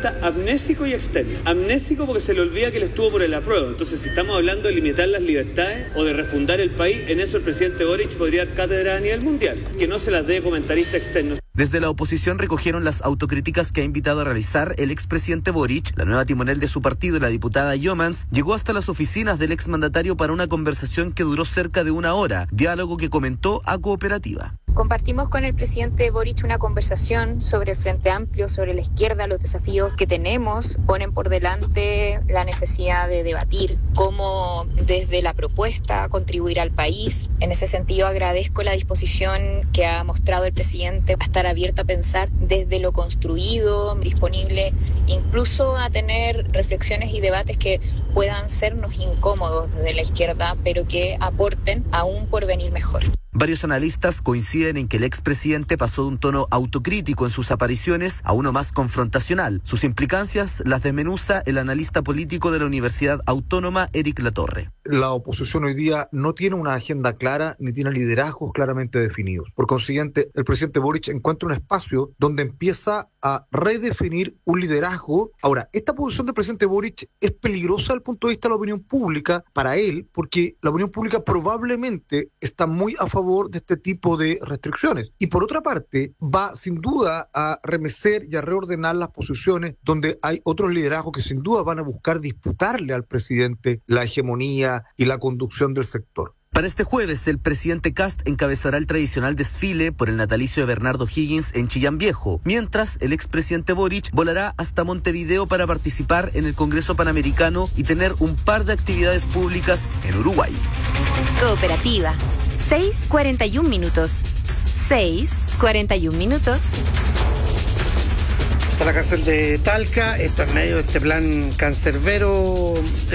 está amnésico y externo. Amnésico porque se le olvida que él estuvo por el apruebo. Entonces, si estamos hablando de limitar las libertades o de refundar el país, en eso el presidente Boric podría dar cátedra a nivel mundial. Que no se las dé comentarista externo. Desde la oposición recogieron las autocríticas que ha invitado a realizar el expresidente Boric. La nueva timonel de su partido, la diputada Yomans, llegó hasta las oficinas del exmandatario para una conversación que duró cerca de 1 hora, diálogo que comentó a Cooperativa. Compartimos con el presidente Boric una conversación sobre el Frente Amplio, sobre la izquierda, los desafíos que tenemos, ponen por delante la necesidad de debatir cómo desde la propuesta contribuir al país. En ese sentido agradezco la disposición que ha mostrado el presidente a estar abierto a pensar desde lo construido, disponible incluso a tener reflexiones y debates que puedan sernos incómodos desde la izquierda, pero que aporten a un porvenir mejor. Varios analistas coinciden en que el expresidente pasó de un tono autocrítico en sus apariciones a uno más confrontacional. Sus implicancias las desmenuza el analista político de la Universidad Autónoma, Eric Latorre. La oposición hoy día no tiene una agenda clara ni tiene liderazgos claramente definidos. Por consiguiente, el presidente Boric encuentra un espacio donde empieza a redefinir un liderazgo. Ahora, esta posición del presidente Boric es peligrosa desde el punto de vista de la opinión pública para él, porque la opinión pública probablemente está muy a favor de este tipo de restricciones. Y por otra parte, va sin duda a remecer y a reordenar las posiciones donde hay otros liderazgos que sin duda van a buscar disputarle al presidente la hegemonía y la conducción del sector. Para este jueves, el presidente Kast encabezará el tradicional desfile por el natalicio de Bernardo Higgins en Chillán Viejo, mientras el expresidente Boric volará hasta Montevideo para participar en el Congreso Panamericano y tener un par de actividades públicas en Uruguay. Cooperativa. 6:41 minutos. 6:41 minutos. Hasta la cárcel de Talca, esto en medio de este plan cancerbero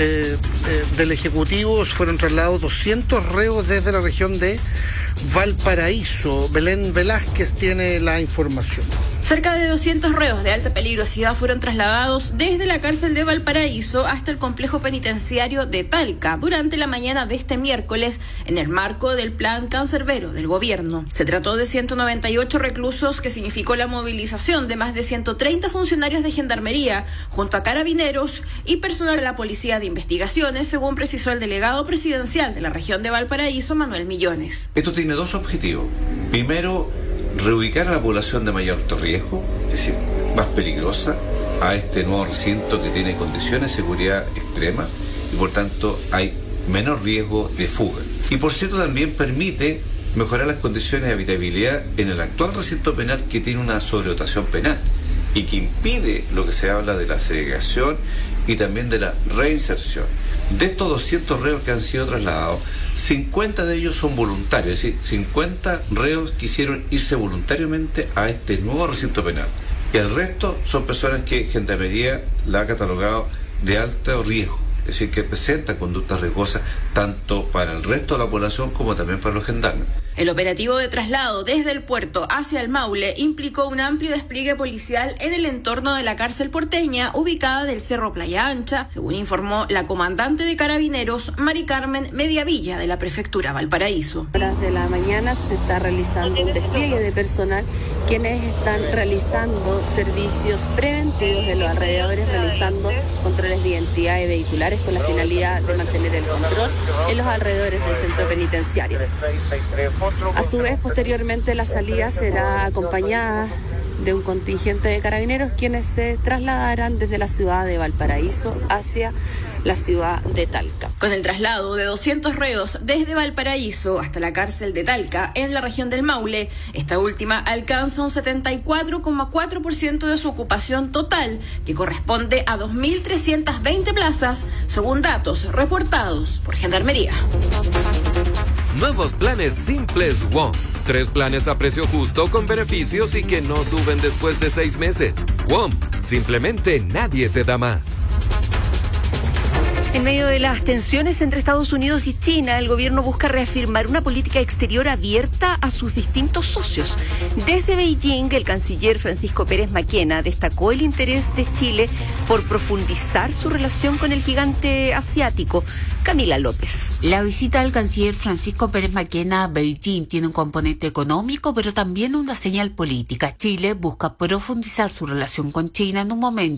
del Ejecutivo. Fueron trasladados 200 reos desde la región de Valparaíso. Belén Velázquez tiene la información. Cerca de 200 reos de alta peligrosidad fueron trasladados desde la cárcel de Valparaíso hasta el complejo penitenciario de Talca durante la mañana de este miércoles en el marco del plan cancerbero del gobierno. Se trató de 198 reclusos, que significó la movilización de más de 130 funcionarios de gendarmería junto a carabineros y personal de la Policía de Investigaciones, según precisó el delegado presidencial de la región de Valparaíso, Manuel Millones. Esto tiene 2 objetivos. Primero, reubicar a la población de mayor alto riesgo, es decir, más peligrosa, a este nuevo recinto que tiene condiciones de seguridad extremas y por tanto hay menor riesgo de fuga. Y por cierto también permite mejorar las condiciones de habitabilidad en el actual recinto penal, que tiene una sobredotación penal y que impide lo que se habla de la segregación y también de la reinserción. De estos 200 reos que han sido trasladados, 50 de ellos son voluntarios, es decir, 50 reos quisieron irse voluntariamente a este nuevo recinto penal. Y el resto son personas que Gendarmería la ha catalogado de alto riesgo, es decir, que presentan conductas riesgosas tanto para el resto de la población como también para los gendarmes. El operativo de traslado desde el puerto hacia el Maule implicó un amplio despliegue policial en el entorno de la cárcel porteña, ubicada del Cerro Playa Ancha, según informó la comandante de Carabineros, Mari Carmen Mediavilla, de la Prefectura Valparaíso. Horas de la mañana se está realizando un despliegue de personal, quienes están realizando servicios preventivos de los alrededores, realizando controles de identidades vehiculares con la finalidad de mantener el control en los alrededores del centro penitenciario. A su vez, posteriormente, la salida será acompañada de un contingente de carabineros, quienes se trasladarán desde la ciudad de Valparaíso hacia la ciudad de Talca. Con el traslado de 200 reos desde Valparaíso hasta la cárcel de Talca, en la región del Maule, esta última alcanza un 74,4% de su ocupación total, que corresponde a 2.320 plazas, según datos reportados por Gendarmería. Nuevos planes simples WOM. 3 planes a precio justo con beneficios y que no suben después de 6 meses. WOM, simplemente nadie te da más. En medio de las tensiones entre Estados Unidos y China, el gobierno busca reafirmar una política exterior abierta a sus distintos socios. Desde Beijing, el canciller Francisco Pérez Maquena destacó el interés de Chile por profundizar su relación con el gigante asiático. Camila López. La visita del canciller Francisco Pérez Maquena a Beijing tiene un componente económico, pero también una señal política. Chile busca profundizar su relación con China en un momento